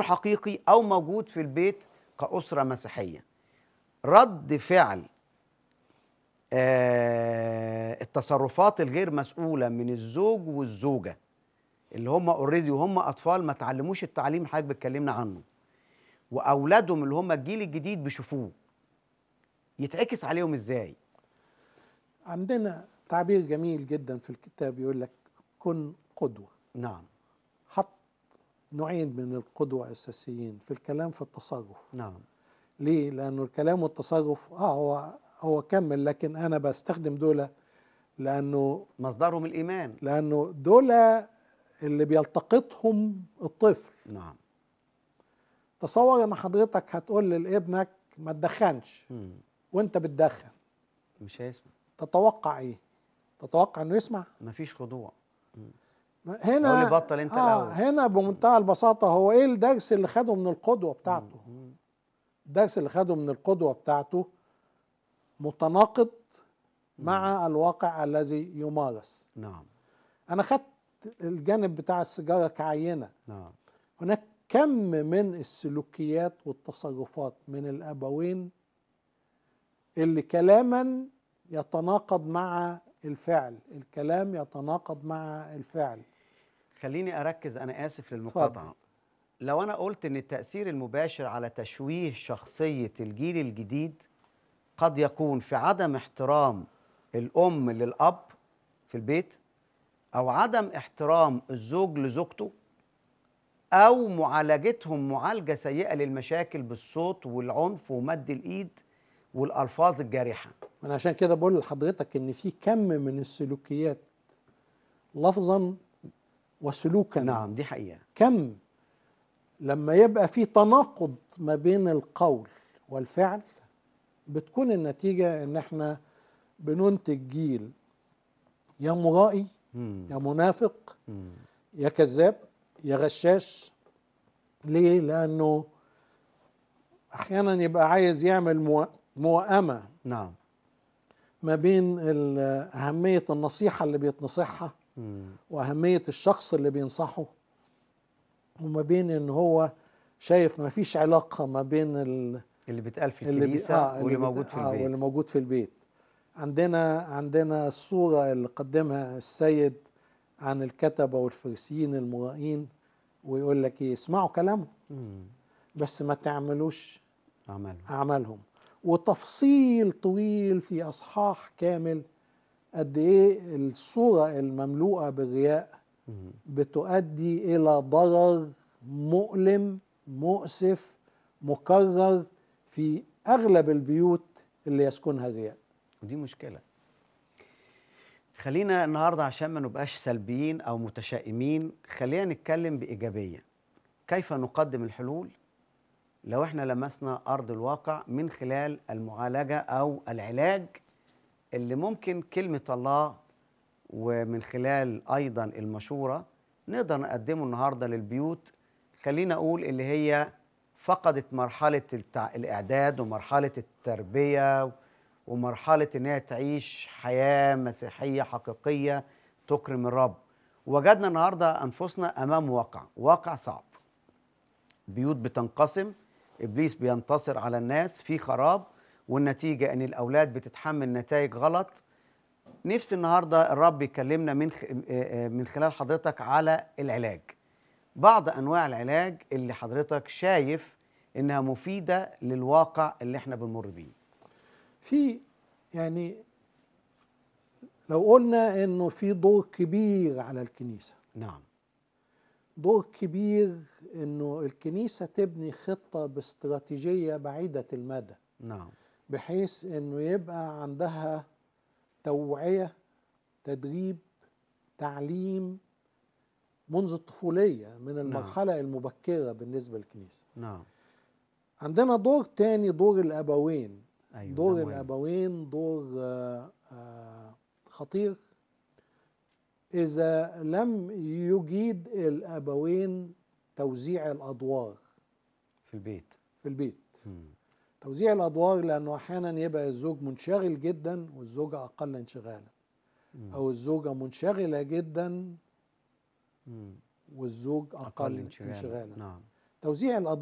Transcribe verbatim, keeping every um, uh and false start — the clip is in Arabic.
حضور حقيقي أو موجود في البيت كأسرة مسيحية. رد فعل آه التصرفات الغير مسؤولة من الزوج والزوجة اللي هم اوريدي وهم أطفال ما تعلموش التعليم اللي حضرتك بتكلمنا عنه، وأولادهم اللي هم الجيل الجديد بيشوفوه، يتعكس عليهم إزاي؟ عندنا تعبير جميل جدا في الكتاب يقول لك كن قدوة. نعم. حط نوعين من القدوة أساسيين في الكلام في التصرف. نعم. ليه؟ لأنه الكلام والتصرف اه هو هو كمل، لكن أنا بستخدم دول لأنه مصدرهم الإيمان. لأنه دول اللي بيلتقطهم الطفل. نعم. تصور ان حضرتك هتقول لابنك ما تدخنش مم. وانت بتدخن، مش هيسمع. تتوقع ايه؟ تتوقع انه يسمع؟ مفيش خضوع. هنا قول لي بطل انت آه الاول. هنا بمنتهى البساطه هو ايه الدرس اللي خده من القدوه بتاعته؟ مم. الدرس اللي خده من القدوه بتاعته متناقض مع الواقع الذي يمارس. نعم. انا خدت الجانب بتاع السيجاره كعينه. نعم. هناك كم من السلوكيات والتصرفات من الابوين اللي كلاما يتناقض مع الفعل، الكلام يتناقض مع الفعل. خليني اركز، انا اسف للمقاطعه. اتفضل. لو انا قلت ان التاثير المباشر على تشويه شخصيه الجيل الجديد قد يكون في عدم احترام الام للاب في البيت، او عدم احترام الزوج لزوجته، او معالجتهم معالجه سيئه للمشاكل بالصوت والعنف ومد الايد والالفاظ الجارحه. انا عشان كده بقول لحضرتك ان في كم من السلوكيات لفظا وسلوكا. نعم دي حقيقه. كم لما يبقى في تناقض ما بين القول والفعل بتكون النتيجه ان احنا بننتج جيل يا مرائي مم. يا منافق مم. يا كذاب يا غشاش. ليه؟ لانه احيانا يبقى عايز يعمل موائمه نعم. ما بين اهميه النصيحه اللي بيتنصحها مم. واهميه الشخص اللي بينصحه، وما بين ان هو شايف ما فيش علاقه ما بين ال اللي بيتقال في اللي بي الكنيسه آه واللي اللي موجود في آه البيت. واللي موجود في البيت. عندنا عندنا الصوره اللي قدمها السيد عن الكتبه والفريسيين المرائين، ويقول لك ايه؟ اسمعوا كلامهم مم. بس ما تعملوش أعمالهم. أعمالهم. وتفصيل طويل في أصحاح كامل قد إيه الصورة المملوءة بالرياء بتؤدي إلى ضرر مؤلم مؤسف مكرر في أغلب البيوت اللي يسكنها الرياء. ودي مشكلة. خلينا النهاردة عشان ما نبقاش سلبيين أو متشائمين، خلينا نتكلم بإيجابية. كيف نقدم الحلول لو احنا لمسنا أرض الواقع من خلال المعالجة أو العلاج اللي ممكن كلمة الله ومن خلال أيضا المشورة نقدر نقدمه النهاردة للبيوت. خلينا أقول اللي هي فقدت مرحلة التع... الإعداد ومرحلة التربية ومرحلة إنها تعيش حياة مسيحية حقيقية تكرم الرب. وجدنا النهاردة أنفسنا أمام واقع واقع صعب. بيوت بتنقسم، إبليس بينتصر على الناس، في خراب، والنتيجة إن الأولاد بتتحمل نتائج غلط. نفسي النهاردة الرب يكلمنا من من خلال حضرتك على العلاج، بعض أنواع العلاج اللي حضرتك شايف إنها مفيدة للواقع اللي احنا بنمر بيه. في يعني لو قلنا إنه في دور كبير على الكنيسة. نعم. دور كبير إنه الكنيسة تبني خطة باستراتيجية بعيدة المدى. نعم. بحيث إنه يبقى عندها توعية، تدريب، تعليم منذ الطفولية من المرحلة نعم. المبكرة بالنسبة للكنيسة. نعم. عندنا دور تاني، دور الأبوين. أيوة دور الأبوين دور آآ آآ خطير إذا لم يجيد الأبوين توزيع الأدوار في البيت. في البيت. مم. توزيع الأدوار، لأنه أحيانا يبقى الزوج منشغل جدا والزوجة أقل انشغالا، أو الزوجة منشغلة جدا مم. والزوج أقل, أقل انشغالا. انشغالا. نعم. توزيع القضايا